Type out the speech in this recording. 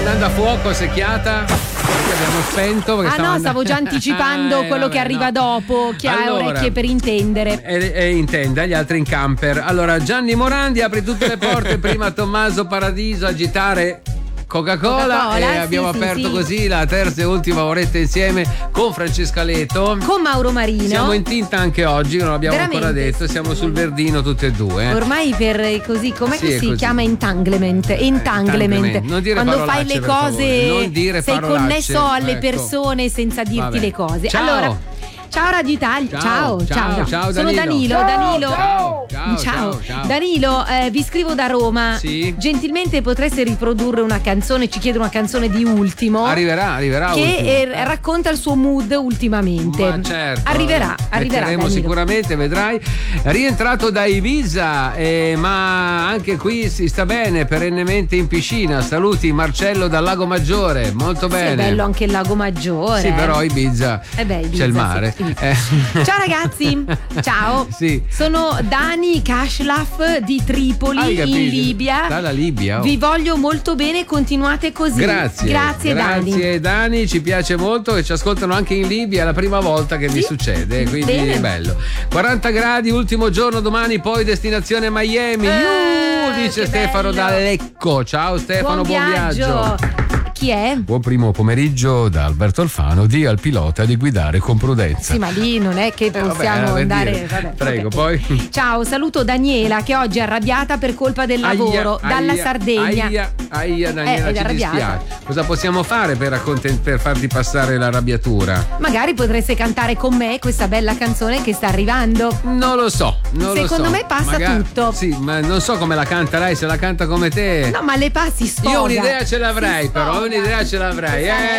andando a fuoco, secchiata? Perché abbiamo spento? Stavo già anticipando quello che arriva dopo. Chi ha orecchie per intendere. E intenda, gli altri in camper. Allora, Gianni Morandi apre tutte le porte. Prima Tommaso Paradiso agitare Coca-Cola e abbiamo aperto così la terza e ultima oretta insieme con Francesca Leto, con Mauro Marino. Siamo in tinta anche oggi, non l'abbiamo ancora detto, siamo sul verdino tutte e due. Ormai per così, com'è che si chiama? Entanglement. Non dire quando fai le cose, non dire sei connesso alle persone senza dirti le cose. Ciao. Allora, ciao Radio Italia. Ciao. Sono Danilo. Ciao. Danilo, vi scrivo da Roma. Sì. Gentilmente potreste riprodurre una canzone, ci chiede una canzone di Ultimo. Arriverà che racconta il suo mood ultimamente. Ma certo. Arriverà Danilo. Sicuramente, vedrai. Rientrato da Ibiza, ma anche qui si sta bene, perennemente in piscina. Saluti Marcello dal Lago Maggiore, molto bene. Sì, è bello anche il Lago Maggiore. Sì, però Ibiza, Ibiza c'è il mare. Sì. Ciao ragazzi, ciao. Sì. Sono Dani Kashlaf di Tripoli in Libia. Dalla Libia. Vi voglio molto bene, continuate così. Grazie Dani, ci piace molto che ci ascoltano anche in Libia, è la prima volta che mi succede, quindi è bello. 40 gradi, ultimo giorno domani, poi destinazione Miami. Dice Stefano da Lecco. Ciao Stefano, buon viaggio. Chi è? Buon primo pomeriggio da Alberto Alfano. Di al pilota di guidare con prudenza. Sì, ma lì non è che possiamo andare. Prego, poi. Ciao, saluto Daniela che oggi è arrabbiata per colpa del lavoro dalla Sardegna. Daniela, ci dispiace. Cosa possiamo fare per farti passare l'arrabbiatura? Magari potreste cantare con me questa bella canzone che sta arrivando. Non lo so. Secondo me passa tutto. Sì, ma non so come la canta lei, se la canta come te. No, ma le passi sfoga. Io un'idea ce l'avrei, però.